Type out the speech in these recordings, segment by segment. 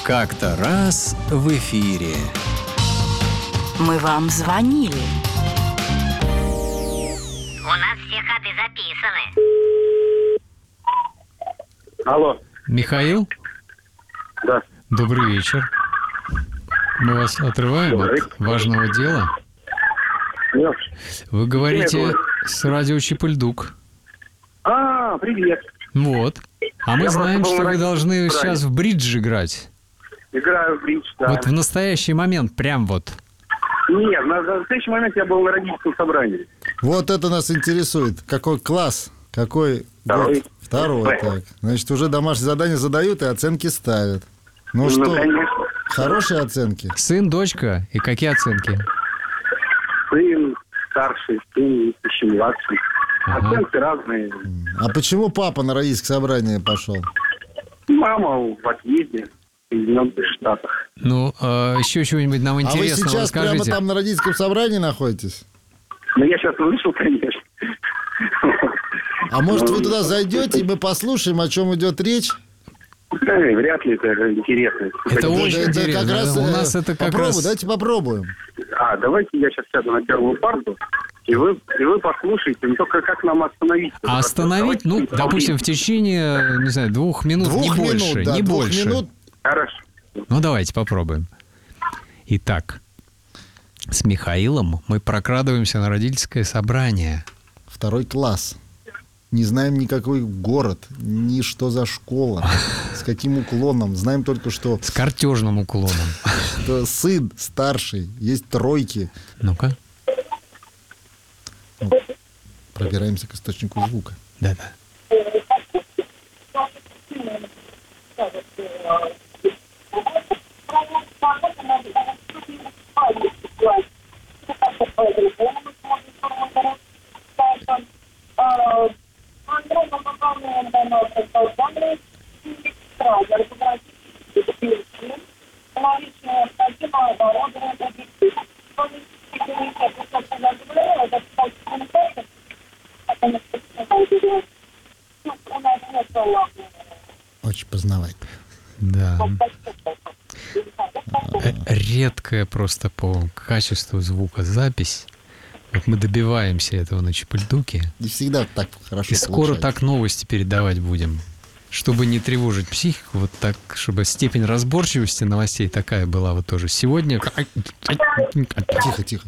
Как-то раз в эфире. Мы вам звонили. У нас все ходы записаны. Алло. Михаил, Да. добрый вечер. Мы вас отрываем Добрый. от важного дела. Нет. Вы говорите Привет. с радио Чипульдук. Привет. Вот. А мы Я знаем, просто был что на вы должны родительском сейчас в бридж играть. Играю в бридж, да. Вот в настоящий момент, прям вот. Нет, на настоящий момент я был на родительском собрании. Вот это нас интересует. Какой класс? Какой Второй. год? Второй, Б. так. Значит, уже домашние задания задают и оценки ставят. Ну что, конечно. хорошие оценки? Сын, дочка, и какие оценки? Сын старший, сын еще младший. Ага. Оценки разные. А почему папа на родительское собрание пошел? Мама в отъезде в Соединенных Штатах. Ну, еще чего-нибудь нам А вы интересного сейчас прямо расскажите. там на родительском собрании находитесь? Но я сейчас вышел, конечно. А может, вы туда зайдете, и мы послушаем, о чем идет речь? Вряд ли это интересно. Это очень Это интересно. как раз, У нас это как попробуй, раз... давайте попробуем. Давайте я сейчас сяду на первую парту, и вы послушаете, не только как нам остановить. А остановить, ну, допустим, в течение, не знаю, 2 минут, не больше, да, не 2 больше. минут. Хорошо. Ну, давайте попробуем. Итак, с Михаилом мы прокрадываемся на родительское собрание. 2 класс. Не знаем никакой город, ни что за школа, с каким уклоном. Знаем только, что С картежным уклоном. сын старший, есть тройки. Ну-ка. Пробираемся к источнику звука. Да-да. Очень познавательно. Да. Редкая просто по качеству звука запись. Вот мы добиваемся этого на Чипульдуке. Не всегда так хорошо И скоро получается. так новости передавать будем. Чтобы не тревожить психику, вот так, чтобы степень разборчивости новостей такая была вот тоже. Сегодня... Тихо, тихо.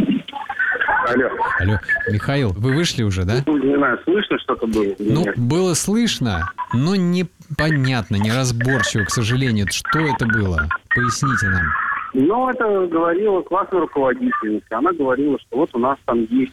Алло. Алло, Михаил, вы вышли уже, да? Не знаю, слышно что-то было? или Ну, нет? было слышно, но непонятно, неразборчиво, к сожалению. Что это было? Поясните нам. Ну, это говорила классная руководительница. Она говорила, что вот у нас там есть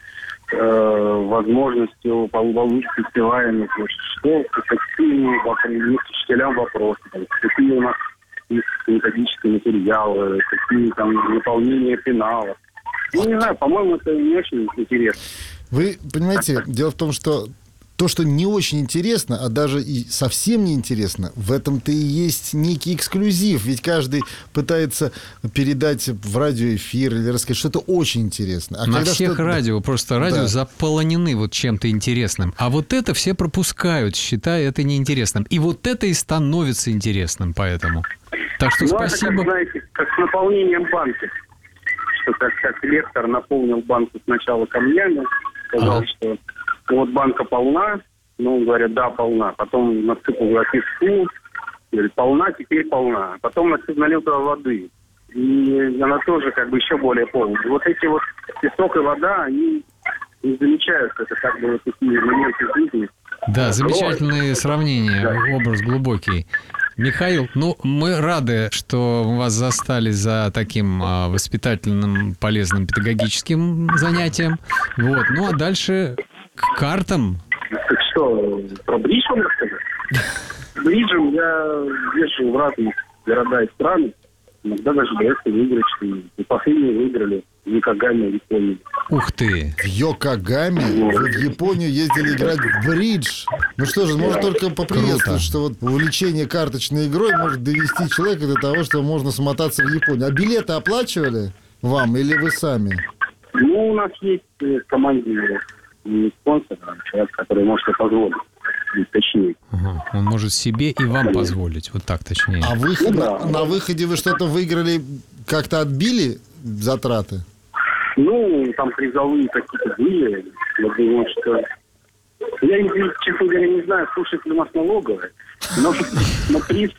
возможности получить фестивальных, что, какие вопросы, с учителям вопросы, там, какие у нас есть методические материалы, какие там выполнения финалов. Ну, не знаю, по-моему, это не очень интересно. Вы понимаете, дело в том, что то, что не очень интересно, а даже и совсем не интересно, в этом-то и есть некий эксклюзив. Ведь каждый пытается передать в радиоэфир или рассказать что-то очень интересное. На всех радио, просто радио Да. заполонены вот чем-то интересным. А вот это все пропускают, считая это неинтересным. И вот это и становится интересным поэтому. Так что Ну, спасибо. это, как, знаете, как с наполнением банки. Что как лектор наполнил банку сначала камнями, сказал, Ага. что вот банка полна, ну, говорят, да, полна. Потом насыпал песку, говорит, полна, теперь полна. Потом налил туда воды. И она тоже как бы еще более полная. И вот эти вот песок и вода, они не замечают, это как бы вот такие моменты жизни. Да, замечательные сравнения, Да. образ глубокий. Михаил, ну, мы рады, что вас застали за таким воспитательным, полезным педагогическим занятием. Вот. Ну, а дальше к картам. Так что, про бридж вам рассказать? Бриджем я езжу в разные города и страны. Иногда даже удается выиграть. И последние выиграли в Йокогаме, в Японии. Ух ты! В Йокогаме вы в Японию ездили играть в бридж. Ну что же, можно только поприветствовать, Круто. что вот увлечение карточной игрой может довести человека до того, что можно смотаться в Японию. А билеты оплачивали вам или вы сами? Ну, у нас есть в команде не спонсор, а человек, который может себе позволить. точнее. Ага. Он может себе и вам позволить. Вот так точнее. А Ну да. на выходе вы что-то выиграли, как-то отбили затраты? Ну, там призовые какие-то были. Я думаю, что... Я, честно говоря, не знаю, слушает ли у нас налоговая, но приз...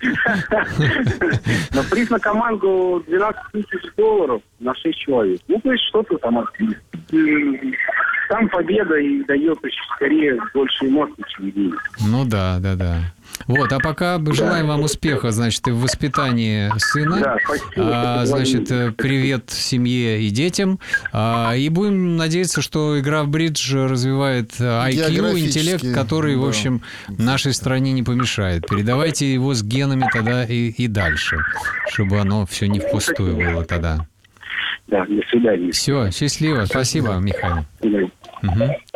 Но приз на команду $12 тысяч на 6 человек. Ну, то есть что-то там отбили. Там победа и дает скорее больше эмоций, чем денег. Ну да. Вот, а пока желаем вам успеха, значит, и в воспитании сына. Да, спасибо. Значит, привет семье и детям. И будем надеяться, что игра в бридж развивает IQ, интеллект, который, в общем, нашей стране не помешает. Передавайте его с генами тогда и дальше, чтобы оно все не впустую было тогда. Да, до свидания. Все, счастливо. Спасибо, Михаил. До свидания. Угу.